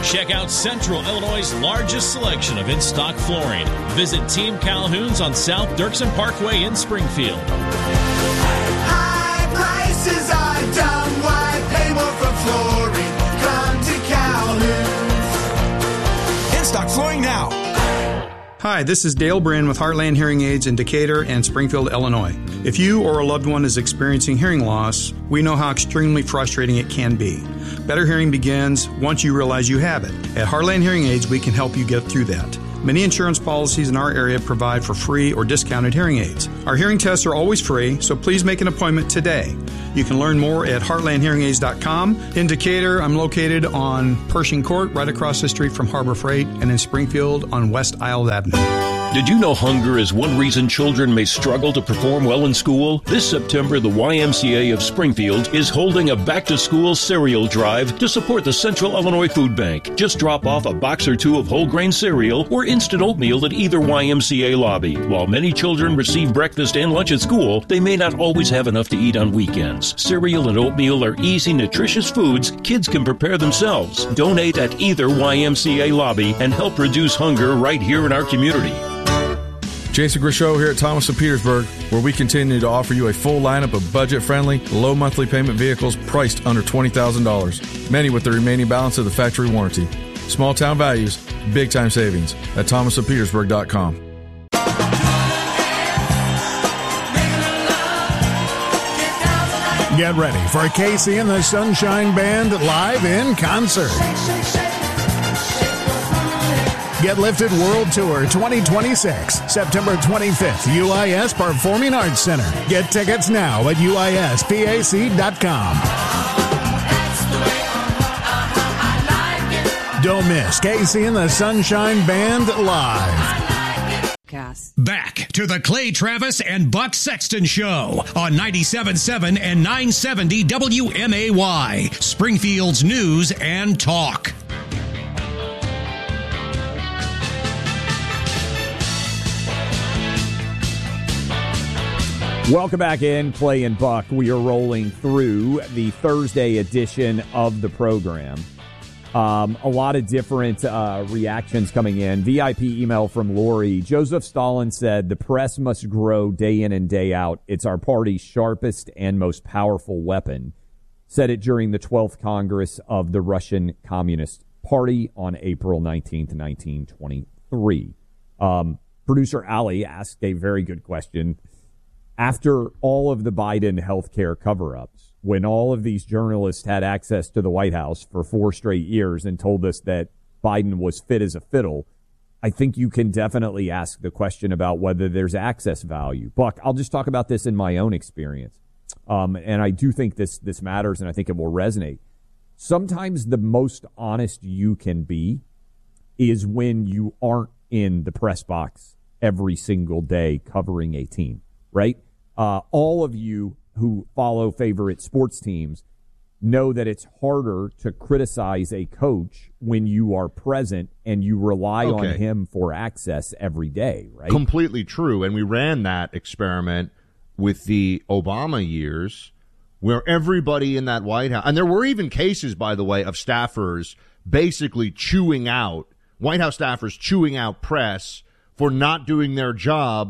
Check out Central Illinois' largest selection of in-stock flooring. Visit Team Calhoun's on South Dirksen Parkway in Springfield. High prices are dumb. Why pay more for flooring? Come to Calhoun's. In-stock flooring now. Hi, this is Dale Bryn with Heartland Hearing Aids in Decatur and Springfield, Illinois. If you or a loved one is experiencing hearing loss, we know how extremely frustrating it can be. Better hearing begins once you realize you have it. At Heartland Hearing Aids, we can help you get through that. Many insurance policies in our area provide for free or discounted hearing aids. Our hearing tests are always free, so please make an appointment today. You can learn more at heartlandhearingaids.com. In Decatur, I'm located on Pershing Court, right across the street from Harbor Freight, and in Springfield on West Isle Avenue. Did you know hunger is one reason children may struggle to perform well in school? This September, the YMCA of Springfield is holding a back-to-school cereal drive to support the Central Illinois Food Bank. Just drop off a box or two of whole grain cereal or instant oatmeal at either YMCA lobby. While many children receive breakfast and lunch at school, they may not always have enough to eat on weekends. Cereal and oatmeal are easy, nutritious foods kids can prepare themselves. Donate at either YMCA lobby and help reduce hunger right here in our community. Jason Grishow here at Thomas of Petersburg, where we continue to offer you a full lineup of budget-friendly, low monthly payment vehicles priced under $20,000, many with the remaining balance of the factory warranty. Small town values, big time savings at thomasofpetersburg.com. Get ready for Casey and the Sunshine Band live in concert. Get Lifted World Tour 2026, September 25th, UIS Performing Arts Center. Get tickets now at uispac.com. Don't miss Casey and the Sunshine Band live. Back to the Clay Travis and Buck Sexton Show on 97.7 and 970 WMAY, Springfield's News and Talk. Welcome back in, Clay and Buck. We are rolling through the Thursday edition of the program. A lot of different reactions coming in. VIP email from Lori. Joseph Stalin said, the press must grow day in and day out. It's our party's sharpest and most powerful weapon. Said it during the 12th Congress of the Russian Communist Party on April 19th, 1923. Producer Ali asked a very good question. After all of the Biden healthcare cover-ups, when all of these journalists had access to the White House for 4 straight years and told us that Biden was fit as a fiddle, I think you can definitely ask the question about whether there's access value. Buck, I'll just talk about this in my own experience. And I do think this matters, and I think it will resonate. Sometimes the most honest you can be is when you aren't in the press box every single day covering a team, right? All of you who follow favorite sports teams know that it's harder to criticize a coach when you are present and you rely on him for access every day, right? Completely true. And we ran that experiment with the Obama years where everybody in that White House, and there were even cases, by the way, of staffers basically chewing out, White House staffers chewing out press for not doing their job,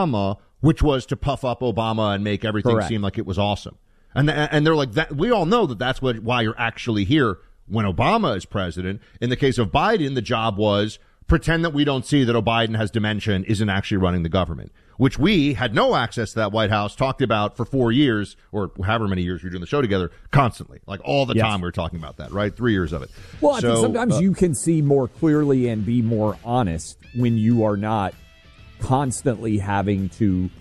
which was to puff up Obama and make everything seem like it was awesome. And they're like, that. We all know that that's why you're actually here when Obama is president. In the case of Biden, the job was pretend that we don't see that Biden has dementia and isn't actually running the government, which we had no access to that White House, talked about for 4 years or however many years we were doing the show together, constantly. Like all the time we were talking about that, right? 3 years of it. Well, I think sometimes you can see more clearly and be more honest when you are not constantly having to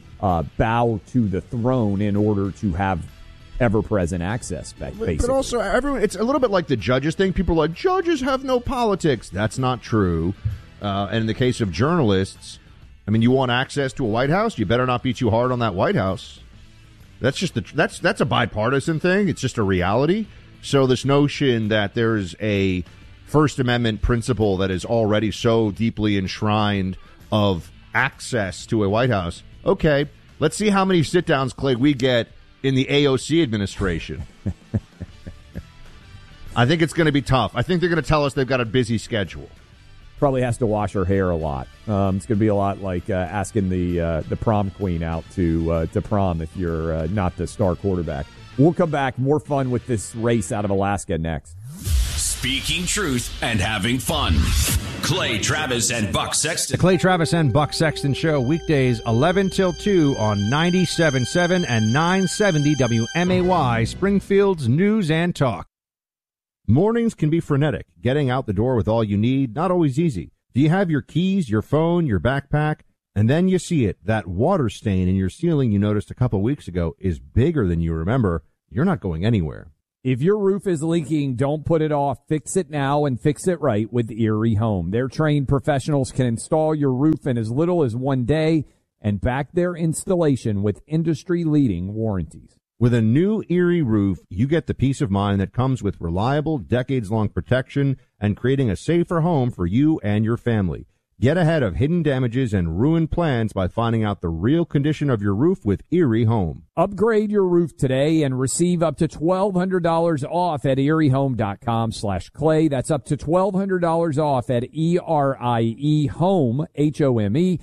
bow to the throne in order to have ever-present access, basically. But also, everyone, it's a little bit like the judges thing. People are like, judges have no politics. That's not true. And in the case of journalists, I mean, you want access to a White House, you better not be too hard on that White House. That's just that's a bipartisan thing. It's just a reality. So this notion that there's a First Amendment principle that is already so deeply enshrined of access to a White House. Okay, let's see how many sit-downs, Clay, we get in the AOC administration. I think it's going to be tough. I think they're going to tell us they've got a busy schedule. Probably has to wash her hair a lot. It's going to be a lot like asking the prom queen out to prom if you're not the star quarterback. We'll come back. More fun with this race out of Alaska next. Speaking truth and having fun. Clay Travis and Buck Sexton. The Clay Travis and Buck Sexton Show, weekdays 11 till 2 on 97.7 and 970 WMAY, Springfield's News and Talk. Mornings can be frenetic. Getting out the door with all you need, not always easy. Do you have your keys, your phone, your backpack? And then you see it. That water stain in your ceiling you noticed a couple weeks ago is bigger than you remember. You're not going anywhere. If your roof is leaking, don't put it off. Fix it now and fix it right with Erie Home. Their trained professionals can install your roof in as little as 1 day and back their installation with industry-leading warranties. With a new Erie roof, you get the peace of mind that comes with reliable, decades-long protection and creating a safer home for you and your family. Get ahead of hidden damages and ruined plans by finding out the real condition of your roof with Erie Home. Upgrade your roof today and receive up to $1,200 off at eriehome.com/clay. That's up to $1,200 off at ERIEHOME, HOME,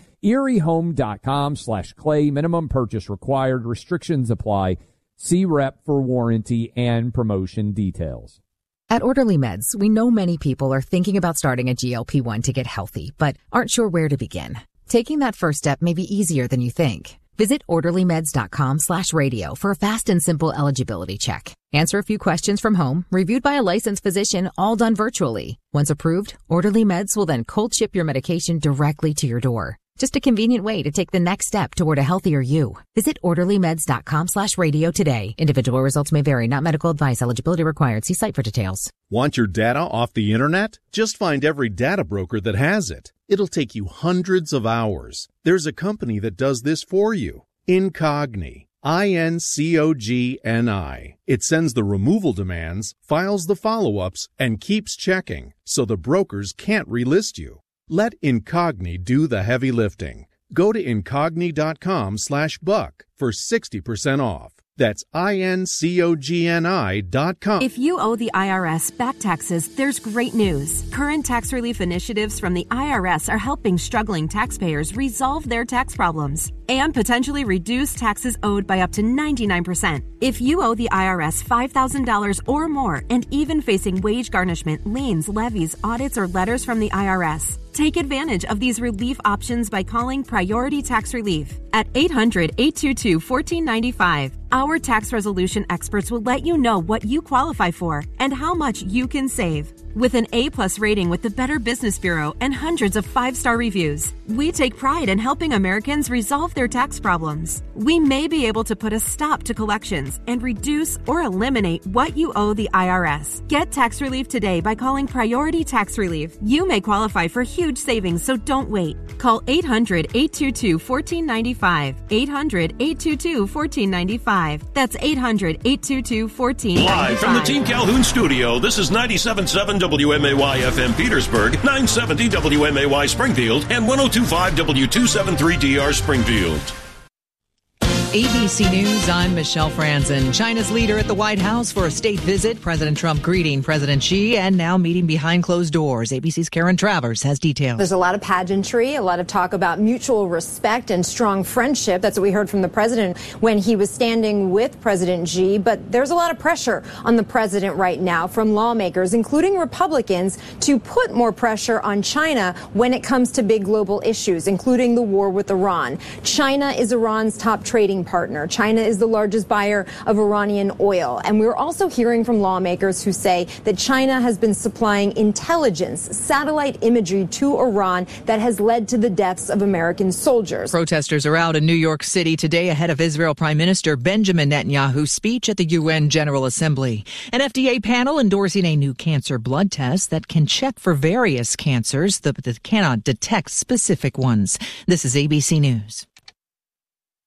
eriehome.com/clay. Minimum purchase required. Restrictions apply. See rep for warranty and promotion details. At Orderly Meds, we know many people are thinking about starting a GLP-1 to get healthy, but aren't sure where to begin. Taking that first step may be easier than you think. Visit orderlymeds.com/radio for a fast and simple eligibility check. Answer a few questions from home, reviewed by a licensed physician, all done virtually. Once approved, Orderly Meds will then cold ship your medication directly to your door. Just a convenient way to take the next step toward a healthier you. Visit orderlymeds.com/radio today. Individual results may vary, not medical advice. Eligibility required. See site for details. Want your data off the internet? Just find every data broker that has it. It'll take you hundreds of hours. There's a company that does this for you. Incogni. INCOGNI. It sends the removal demands, files the follow-ups, and keeps checking, so the brokers can't relist you. Let Incogni do the heavy lifting. Go to incogni.com/buck for 60% off. That's INCOGNI.com. If you owe the IRS back taxes, there's great news. Current tax relief initiatives from the IRS are helping struggling taxpayers resolve their tax problems and potentially reduce taxes owed by up to 99%. If you owe the IRS $5,000 or more and even facing wage garnishment, liens, levies, audits, or letters from the IRS, take advantage of these relief options by calling Priority Tax Relief at 800-822-1495. Our tax resolution experts will let you know what you qualify for and how much you can save. With an A+ rating with the Better Business Bureau and hundreds of 5-star reviews, we take pride in helping Americans resolve their tax problems. We may be able to put a stop to collections and reduce or eliminate what you owe the IRS. Get tax relief today by calling Priority Tax Relief. You may qualify for huge savings, so don't wait. Call 800-822-1495. 800-822-1495. That's 800-822-1495. Live from the Team Calhoun studio, this is 97.7 WMAY FM Petersburg, 970 WMAY Springfield, and 102.5 W273DR Springfield. ABC News, I'm Michelle Franzen. China's leader at the White House for a state visit. President Trump greeting President Xi and now meeting behind closed doors. ABC's Karen Travers has details. There's a lot of pageantry, a lot of talk about mutual respect and strong friendship. That's what we heard from the president when he was standing with President Xi. But there's a lot of pressure on the president right now from lawmakers, including Republicans, to put more pressure on China when it comes to big global issues, including the war with Iran. China is Iran's top trading partner. China is the largest buyer of Iranian oil. And we're also hearing from lawmakers who say that China has been supplying intelligence, satellite imagery to Iran that has led to the deaths of American soldiers. Protesters are out in New York City today ahead of Israel Prime Minister Benjamin Netanyahu's speech at the UN General Assembly. An FDA panel endorsing a new cancer blood test that can check for various cancers that cannot detect specific ones. This is ABC News.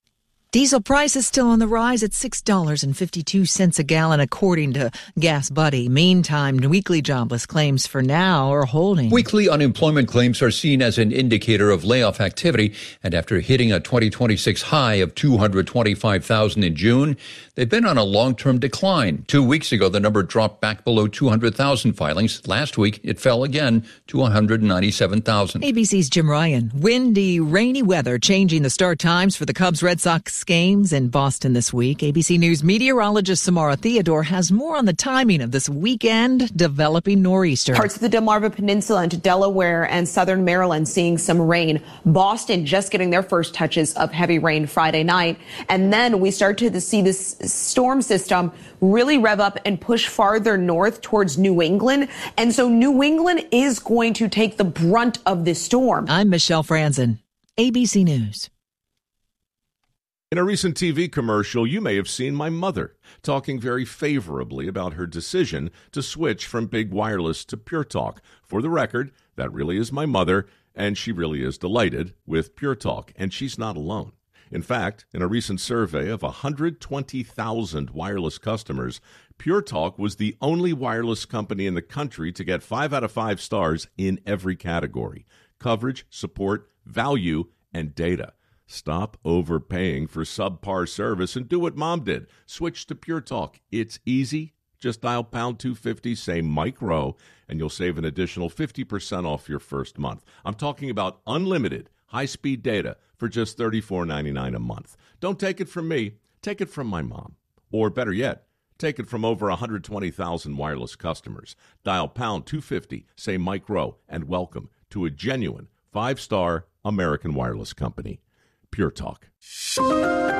Diesel prices still on the rise at $6.52 a gallon, according to Gas Buddy. Meantime, weekly jobless claims for now are holding. Weekly unemployment claims are seen as an indicator of layoff activity, and after hitting a 2026 high of 225,000 in June, they've been on a long-term decline. 2 weeks ago, the number dropped back below 200,000 filings. Last week, it fell again to 197,000. ABC's Jim Ryan. Windy, rainy weather changing the start times for the Cubs-Red Sox games in Boston this week. ABC News meteorologist Samara Theodore has more on the timing of this weekend developing nor'easter. Parts of the Delmarva Peninsula into Delaware and southern Maryland seeing some rain. Boston just getting their first touches of heavy rain Friday night. And then we start to see this storm system really rev up and push farther north towards New England. And so New England is going to take the brunt of this storm. I'm Michelle Franzen, ABC News. In a recent TV commercial, you may have seen my mother talking very favorably about her decision to switch from Big Wireless to Pure Talk. For the record, that really is my mother, and she really is delighted with Pure Talk, and she's not alone. In fact, in a recent survey of 120,000 wireless customers, Pure Talk was the only wireless company in the country to get 5 out of 5 stars in every category: coverage, support, value, and data. Stop overpaying for subpar service and do what Mom did. Switch to Pure Talk. It's easy. Just dial pound 250, say Mike Rowe, and you'll save an additional 50% off your first month. I'm talking about unlimited high-speed data for just $34.99 a month. Don't take it from me. Take it from my mom. Or better yet, take it from over 120,000 wireless customers. Dial pound 250, say Mike Rowe, and welcome to a genuine 5-star American wireless company. Pure Talk. From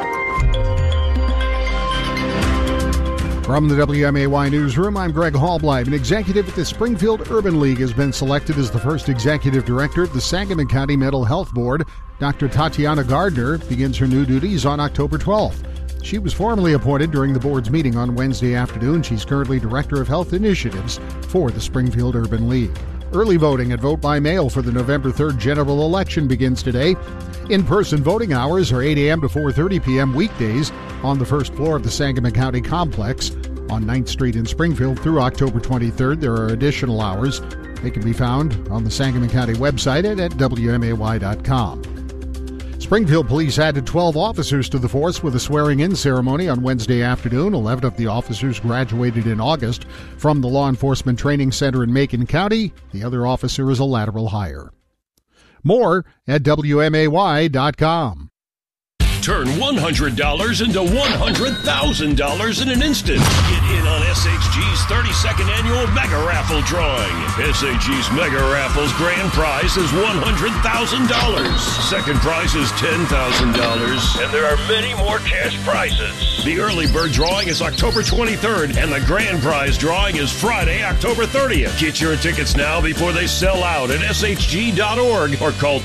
the WMAY Newsroom, I'm Greg Hallbleib. An executive at the Springfield Urban League has been selected as the first executive director of the Sangamon County Mental Health Board. Dr. Tatiana Gardner begins her new duties on October 12th. She was formally appointed during the board's meeting on Wednesday afternoon. She's currently Director of Health Initiatives for the Springfield Urban League. Early voting and vote by mail for the November 3rd general election begins today. In-person voting hours are 8 a.m. to 4:30 p.m. weekdays on the first floor of the Sangamon County Complex on 9th Street in Springfield through October 23rd. There are additional hours. They can be found on the Sangamon County website and at WMAY.com. Springfield Police added 12 officers to the force with a swearing-in ceremony on Wednesday afternoon. 11 of the officers graduated in August from the Law Enforcement Training Center in Macon County. The other officer is a lateral hire. More at WMAY.com. Turn $100 into $100,000 in an instant. Get in on SHG's 32nd annual Mega Raffle drawing. SHG's Mega Raffle's grand prize is $100,000. Second prize is $10,000. And there are many more cash prizes. The early bird drawing is October 23rd, and the grand prize drawing is Friday, October 30th. Get your tickets now before they sell out at shg.org or call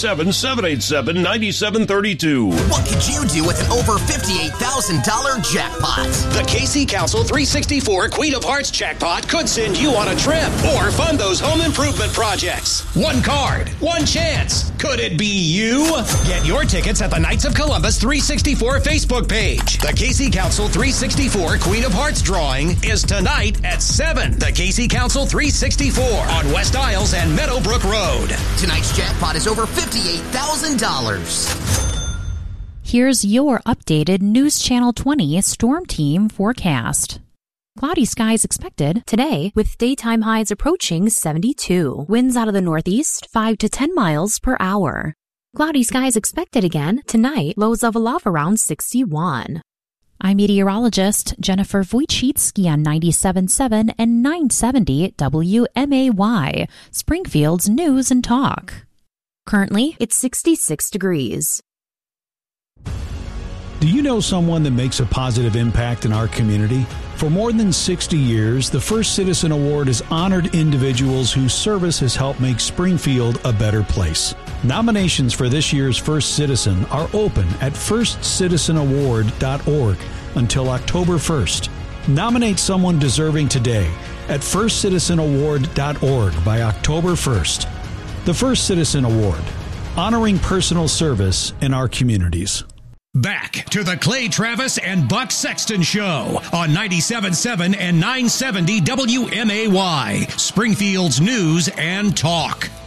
217-787-9732. What could you do with an over $58,000 jackpot? The KC Council 364 Queen of Hearts jackpot could send you on a trip or fund those home improvement projects. One card, one chance. Could it be you? Get your tickets at the Knights of Columbus 364 Facebook page. The KC Council 364 Queen of Hearts drawing is tonight at 7. The KC Council 364 on West Isles and Meadowbrook Road. Tonight's jackpot is over $58,000. Here's your updated News Channel 20 Storm Team forecast. Cloudy skies expected today with daytime highs approaching 72. Winds out of the northeast 5 to 10 miles per hour. Cloudy skies expected again tonight, lows of a low around 61. I'm meteorologist Jennifer Wojcicki on 97.7 and 970 WMAY, Springfield's News and Talk. Currently, it's 66 degrees. Do you know someone that makes a positive impact in our community? For more than 60 years, the First Citizen Award has honored individuals whose service has helped make Springfield a better place. Nominations for this year's First Citizen are open at firstcitizenaward.org until October 1st. Nominate someone deserving today at firstcitizenaward.org by October 1st. The First Citizen Award, honoring personal service in our communities. Back to the Clay Travis and Buck Sexton Show on 97.7 and 970 WMAY, Springfield's News and Talk.